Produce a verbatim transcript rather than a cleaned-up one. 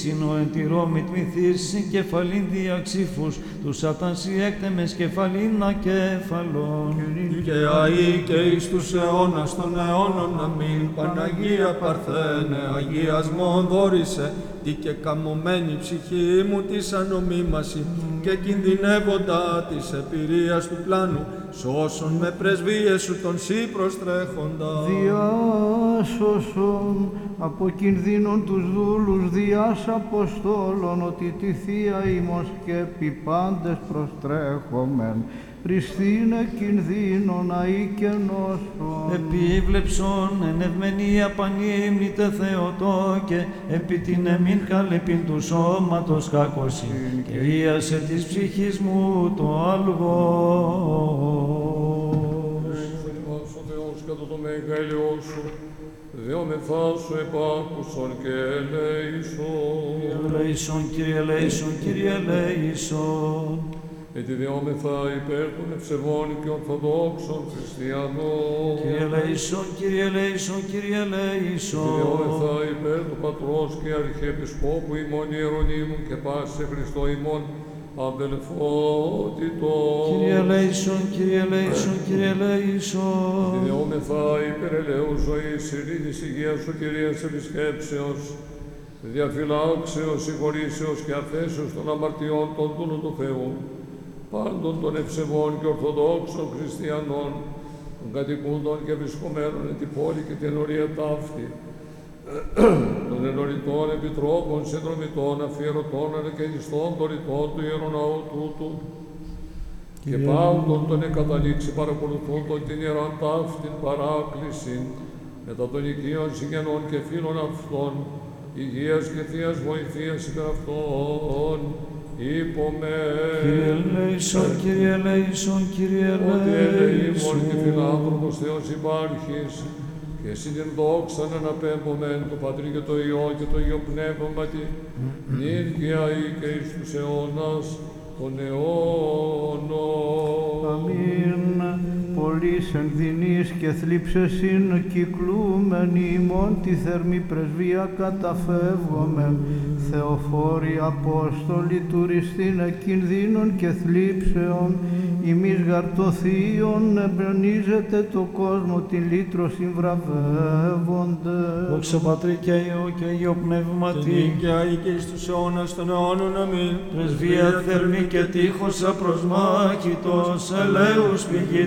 σύνο εν τη Ρώμη τμηθείς κεφαλήν διαξήφους, τους σατάνσι έκτεμες κεφαλήν ακέφαλον. Και αεί και εις τους αιώνας των αιώνων αμήν. Παναγία Παρθένε, αγιασμόν δόρισε, τι και καμωμένη ψυχή μου της ανομήμαση και κινδυνεύοντα της εμπειρίας του πλάνου, σώσον με πρεσβείες σου τον σύ προστρέχοντα. Διάσωσον από κινδύνων τους δούλους διάς Αποστόλων, ότι τη Θεία ημών σκέπη πάντες προστρέχομεν, πριστήνε κινδύνων αεί και νόσων. Επίβλεψον εν ευμενία πανήμνητε Θεοτό και επί την εμήν καλεπίν του σώματος κακοσύν και ίασε της ψυχής μου το αλγός. Ο Θεός κατά το μεγαλειό σου, δεόμεθά σου επάκουσον και ελέησον. Ελέησον, Κύριε, ελέησον, Κύριε, ελέησον. Γιατί δεόμεθα υπέρ των ευσεβών και ορθοδόξων χριστιανών. Κύριε ελέησον, Κύριε ελέησον, Κύριε ελέησον. Γιατί δεόμεθα υπέρ του Πατρός και Αρχιεπισκόπου ημών Ιερονύμου και πάσε Χριστό ημών αδελφότητος. Κύριε ελέησον, Κύριε ελέησον, Κύριε ελέησον. Γιατί δεόμεθα υπέρ ελέους ζωής, ειρήνης, υγείας, σωτηρίας, επισκέψεως, διαφυλάξεως, συγχωρήσεως και αφέσεως των αμαρτιών των δούλων του Θεού, πάντων των ευσεβών και ορθοδόξων χριστιανών, των κατοικούντων και βρισκομένων εν την πόλη και την ενορία ταύτη, των ενοριτών επιτρόπων, συνδρομητών, αφιερωτών, ανακαινιστών, δωρητών του Ιερού Ναού τούτου, και πάντων των εκαταλήξει παρακολουθούντων την Ιεράν ταύτην παράκληση, μετά των οικείων συγγενών και φίλων αυτών, υγείας και θείας βοηθείας υπέρ αυτών, είπαμε. Κύριε ελέησον, Κύριε ελέησον, Κύριε ότι ελεήμων και ελέησον. φιλάνθρωπος Θεός υπάρχεις, και εσύ την δόξαν αναπέμπομεν του Πατρί και το Υιό και το Υιό Πνεύματι, νύχια ή και εις τους αιώνας των αιώνων. Αμήν. Πολλής ενδυνής και θλίψες είναι κυκλούμενοι ημών τη θερμή πρεσβεία καταφεύγομεν. Θεοφόροι Απόστολοι τουριστήνε κινδύνων και θλίψεων, ημείς γαρτοθείων εμπρονίζεται το κόσμο την λύτρωση βραβεύονται. Δόξα Πατρί και Υιό και Υιό Πνεύματι, Νύχια ή και εις τους αιώνας των αιώνων αμήν. πρεσβεία θερμή και τείχος απροσμάχητος, ελέους πηγή